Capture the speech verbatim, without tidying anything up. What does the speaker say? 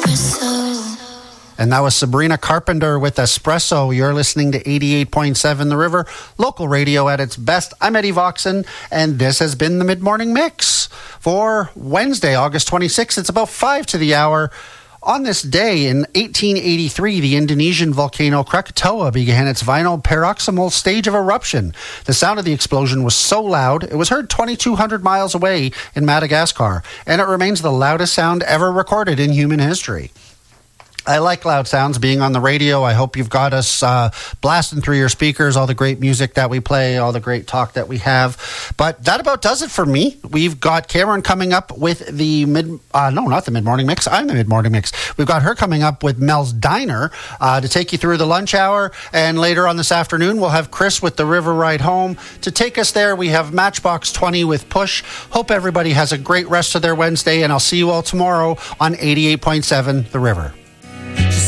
And that was Sabrina Carpenter with Espresso. You're listening to eighty-eight point seven The River, local radio at its best. I'm Eddie Voxon, and this has been the Mid-Morning Mix for Wednesday, August twenty-sixth. It's about five to the hour. On this day in eighteen eighty-three, the Indonesian volcano Krakatoa began its vinyl paroxysmal stage of eruption. The sound of the explosion was so loud, it was heard twenty-two hundred miles away in Madagascar, and it remains the loudest sound ever recorded in human history. I like loud sounds being on the radio. I hope you've got us uh, blasting through your speakers, all the great music that we play, all the great talk that we have. But that about does it for me. We've got Cameron coming up with the mid, uh, no, not the mid-morning mix. I'm the mid-morning mix. We've got her coming up with Mel's Diner uh, to take you through the lunch hour. And later on this afternoon, we'll have Chris with the River Ride Home. To take us there, we have Matchbox twenty with Push. Hope everybody has a great rest of their Wednesday, and I'll see you all tomorrow on eighty-eight point seven The River.